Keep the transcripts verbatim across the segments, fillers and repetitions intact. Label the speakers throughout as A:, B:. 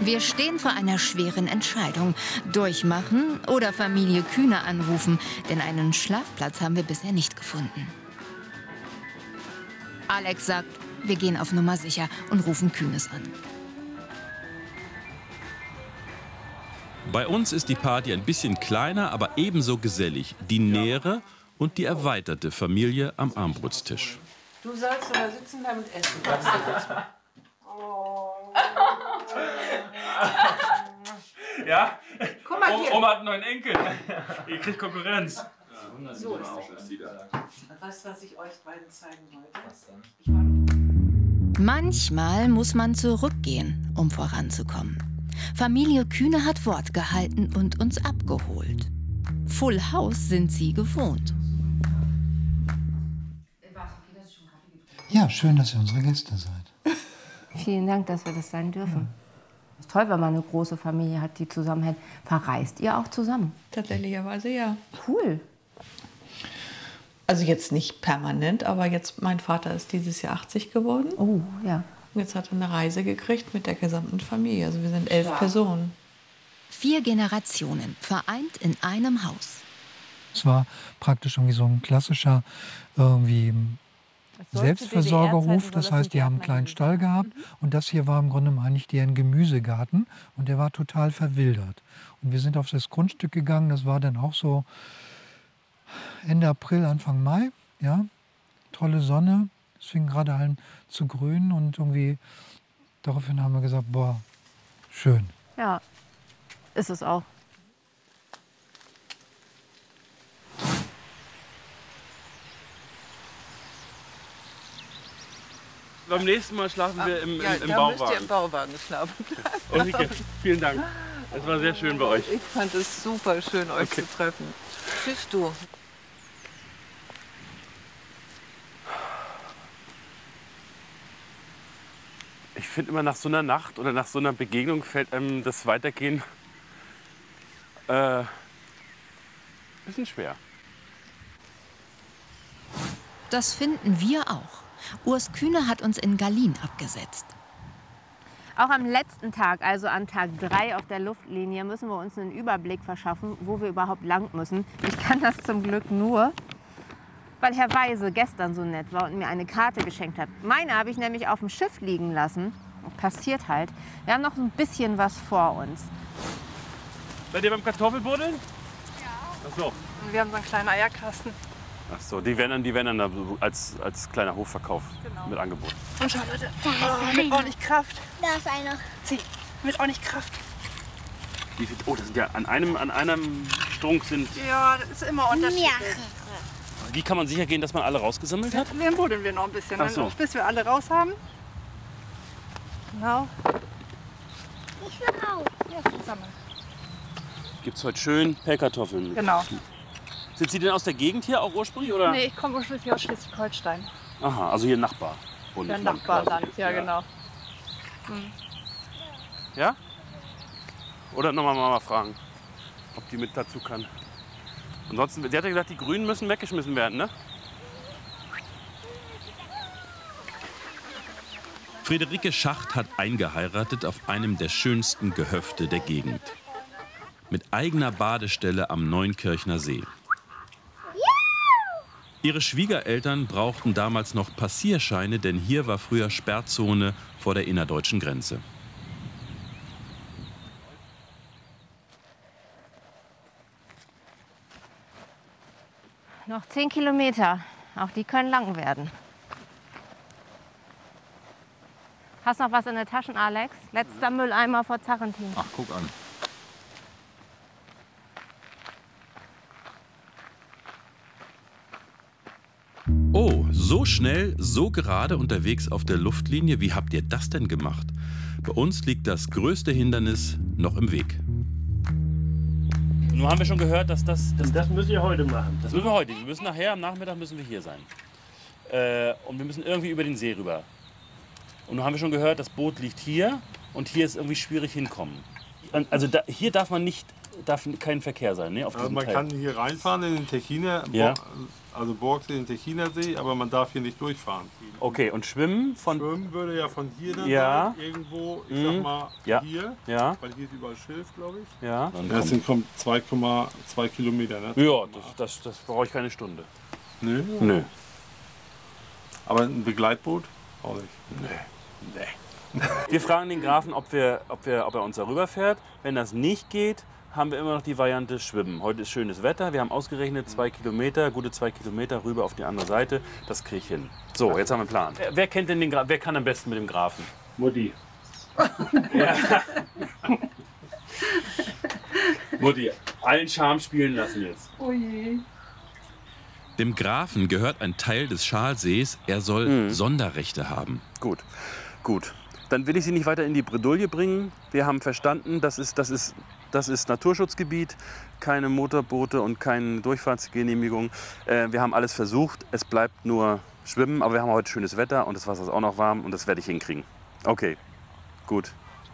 A: Wir stehen vor einer schweren Entscheidung. Durchmachen oder Familie Kühne anrufen, denn einen Schlafplatz haben wir bisher nicht gefunden. Alex sagt, wir gehen auf Nummer sicher und rufen Kühnes an.
B: Bei uns ist die Party ein bisschen kleiner, aber ebenso gesellig. Die nähere und die erweiterte Familie am Armbrutstisch.
C: Du sollst da sitzen bleiben und essen. Oh.
D: Ja?
C: Guck mal hier.
D: Oma hat einen neuen Enkel. Ihr kriegt Konkurrenz.
C: So ist das. Weißt du, was ich euch beiden zeigen wollte?
A: Manchmal muss man zurückgehen, um voranzukommen. Familie Kühne hat Wort gehalten und uns abgeholt. Full House sind sie gewohnt.
E: Ja, schön, dass ihr unsere Gäste seid.
F: Vielen Dank, dass wir das sein dürfen. Es ist toll, wenn man eine große Familie hat, die zusammenhält. Verreist ihr auch zusammen?
C: Tatsächlicherweise ja.
F: Cool.
C: Also jetzt nicht permanent, aber jetzt, mein Vater ist dieses Jahr achtzig geworden.
F: Oh, ja.
C: Und jetzt hat er eine Reise gekriegt mit der gesamten Familie. Also wir sind elf ja. Personen.
A: Vier Generationen, vereint in einem Haus.
E: Es war praktisch irgendwie so ein klassischer irgendwie Selbstversorgerhof. Das heißt, die haben einen kleinen Stall gehabt. Und das hier war im Grunde eigentlich deren Gemüsegarten. Und der war total verwildert. Und wir sind auf das Grundstück gegangen. Das war dann auch so Ende April, Anfang Mai. Ja, tolle Sonne. Es fing gerade an zu grünen. Und irgendwie daraufhin haben wir gesagt, boah, schön.
F: Ja, ist es auch.
D: Beim nächsten Mal schlafen wir im, im,
C: ja,
D: im
C: da
D: Bauwagen.
C: müsst ihr im Bauwagen schlafen.
D: Okay, vielen Dank. Es war sehr schön bei euch.
C: Ich fand es super schön, euch
D: Okay.
C: zu treffen. Tschüss, du.
D: Ich finde immer, nach so einer Nacht oder nach so einer Begegnung fällt einem das Weitergehen äh, ein bisschen schwer.
A: Das finden wir auch. Urs Kühne hat uns in Gallien abgesetzt.
F: Auch am letzten Tag, also an Tag drei auf der Luftlinie, müssen wir uns einen Überblick verschaffen, wo wir überhaupt lang müssen. Ich kann das zum Glück nur, weil Herr Weise gestern so nett war und mir eine Karte geschenkt hat. Meine habe ich nämlich auf dem Schiff liegen lassen. Passiert halt. Wir haben noch ein bisschen was vor uns.
D: Seid ihr beim Kartoffelbuddeln?
G: Ja.
D: Ach so.
G: Und wir haben so einen kleinen Eierkasten.
D: Ach so, die werden dann, die werden dann als, als kleiner Hofverkauf
G: Genau.
D: mit angeboten.
G: Und schau, Leute.
H: Da ist
G: Oh,
H: einer.
G: mit ordentlich Kraft.
H: Da ist einer.
G: Zieh. Mit ordentlich Kraft.
D: Wie viel, oh, das sind ja an einem, an einem Strunk sind.
G: Ja, das ist immer unterschiedlich.
H: Mehrere.
D: Wie kann man sicher gehen, dass man alle rausgesammelt hat?
G: Den buddeln wir noch ein bisschen,
D: Ach so.
G: bis wir alle raus haben. Genau.
H: Ich will auch.
G: Ja, zusammen.
D: Gibt es heute schön Pellkartoffeln.
G: Genau.
D: Sind Sie denn aus der Gegend hier auch ursprünglich? Oder?
G: Nee, ich komme ursprünglich aus Schleswig-Holstein.
D: Aha, also hier Nachbar.
G: Der
D: Bundesland
G: Nachbarland,
D: quasi.
G: ja, genau. Hm.
D: Ja? Oder nochmal Mama fragen, ob die mit dazu kann. Ansonsten, sie hat ja gesagt, die Grünen müssen weggeschmissen werden, ne?
B: Friederike Schacht hat eingeheiratet auf einem der schönsten Gehöfte der Gegend. Mit eigener Badestelle am Neunkirchner See. Ihre Schwiegereltern brauchten damals noch Passierscheine, denn hier war früher Sperrzone vor der innerdeutschen Grenze.
F: Noch zehn Kilometer. Auch die können lang werden. Hast noch was in den Taschen, Alex? Letzter Mülleimer vor Zarrentin.
I: Ach, guck an.
B: Oh, so schnell, so gerade unterwegs auf der Luftlinie. Wie habt ihr das denn gemacht? Bei uns liegt das größte Hindernis noch im Weg.
D: Nun haben wir schon gehört, dass das... Das,
J: Das müsst ihr heute machen.
D: das müssen wir heute. Wir müssen nachher, am Nachmittag müssen wir hier sein. Äh, und wir müssen irgendwie über den See rüber. Und nun haben wir schon gehört, das Boot liegt hier und hier ist irgendwie schwierig hinkommen. Und also da, hier darf man nicht darf kein Verkehr sein, ne? Auf
I: Also
D: diesem
I: man
D: Teil.
I: kann hier reinfahren in den Techiner,
D: Ja.
I: also Borgsee, in den Techinersee, aber man darf hier nicht durchfahren.
D: Okay, und schwimmen von...
I: Schwimmen würde ja von hier dann
D: Ja.
I: sein, irgendwo, ich
D: Mhm.
I: sag mal,
D: Ja.
I: hier,
D: Ja.
I: weil hier ist überall Schilf, glaube ich.
D: Ja.
I: Das sind kommt zwei Komma zwei Kilometer, ne?
D: Ja, das, das, das brauche ich keine Stunde.
I: Nö.
D: Nö.
I: Aber ein Begleitboot? Auch nicht.
D: Nee. Nee. Wir fragen den Grafen, ob, wir, ob, wir, ob er uns darüber fährt. Wenn das nicht geht, haben wir immer noch die Variante Schwimmen. Heute ist schönes Wetter. Wir haben ausgerechnet zwei Kilometer, gute zwei Kilometer rüber auf die andere Seite. Das kriege ich hin. So, jetzt haben wir einen Plan. Wer, wer kennt denn den Grafen? Wer kann am besten mit dem Grafen?
I: Mutti.
D: Ja. Mutti, allen Charme spielen lassen jetzt.
G: Oh je.
B: Dem Grafen gehört ein Teil des Schalsees. Er soll
D: Mhm.
B: Sonderrechte haben.
D: Gut, gut. Dann will ich Sie nicht weiter in die Bredouille bringen. Wir haben verstanden, das ist, das ist, das ist Naturschutzgebiet, keine Motorboote und keine Durchfahrtsgenehmigung. Äh, wir haben alles versucht. Es bleibt nur Schwimmen, aber wir haben heute schönes Wetter und das Wasser ist auch noch warm und das werde ich hinkriegen. Okay, gut.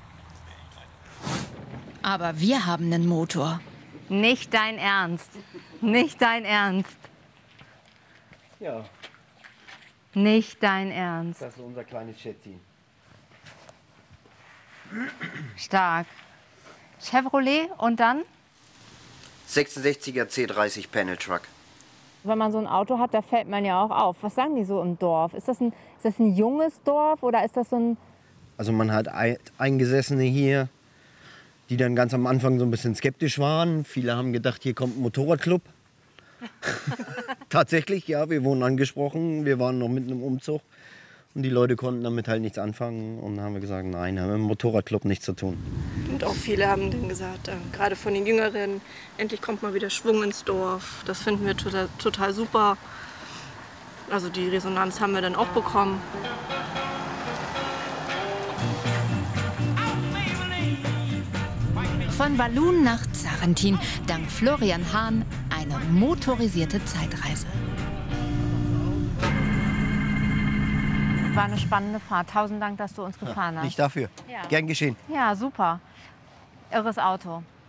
A: Aber wir haben einen Motor.
F: Nicht dein Ernst. Nicht dein Ernst.
J: Ja,
F: Nicht dein Ernst.
J: das ist unser kleines Schätzchen.
F: Stark. Chevrolet und dann?
J: sechsundsechziger C dreißig Panel Truck.
F: Wenn man so ein Auto hat, da fällt man ja auch auf. Was sagen die so im Dorf? Ist das ein, ist das ein junges Dorf oder ist das so ein...
J: Also man hat Eingesessene hier, die dann ganz am Anfang so ein bisschen skeptisch waren. Viele haben gedacht, hier kommt ein Motorradclub. Tatsächlich, ja, wir wurden angesprochen. Wir waren noch mitten im Umzug. Und die Leute konnten damit halt nichts anfangen. Und dann haben wir gesagt, nein, haben wir mit dem Motorradclub nichts zu tun.
G: Und auch viele haben dann gesagt, äh, gerade von den Jüngeren, endlich kommt mal wieder Schwung ins Dorf. Das finden wir total, total super. Also die Resonanz haben wir dann auch bekommen.
A: Von Walloon nach Zarrentin, dank Florian Hahn, eine motorisierte Zeitreise.
F: War eine spannende Fahrt. Tausend Dank, dass du uns gefahren hast.
J: Nicht dafür.
F: Ja.
J: Gern geschehen.
F: Ja, super. Irres Auto.